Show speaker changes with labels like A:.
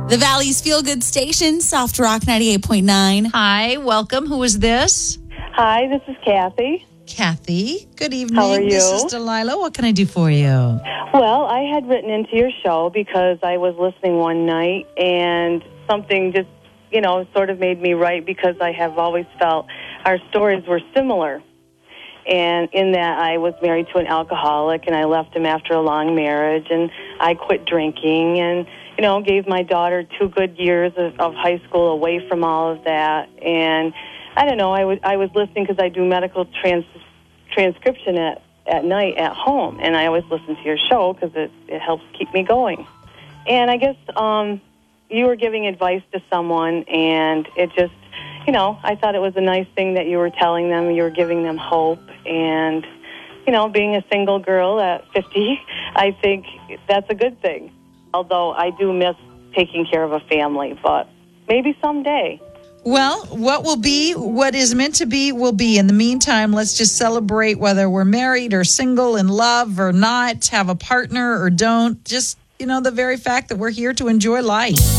A: The Valley's Feel Good Station, Soft Rock 98.9.
B: Hi, welcome. Who is this?
C: Hi, this is Kathy.
B: Kathy. Good evening.
C: How are you?
B: This is Delilah. What can I do for you?
C: Well, I had written into your show because I was listening one night and something just, sort of made me write because I have always felt our stories were similar. And in that I was married to an alcoholic and I left him after a long marriage and I quit drinking and, gave my daughter 2 good years of high school away from all of that. And I don't know, I was listening because I do medical transcription at night at home, and I always listen to your show because it helps keep me going. And I guess you were giving advice to someone, and it just, I thought it was a nice thing that you were telling them, you were giving them hope. And, being a single girl at 50, I think that's a good thing. Although I do miss taking care of a family, but maybe someday.
B: Well, what is meant to be will be. In the meantime, let's just celebrate whether we're married or single, in love or not, have a partner or don't. Just, the very fact that we're here to enjoy life.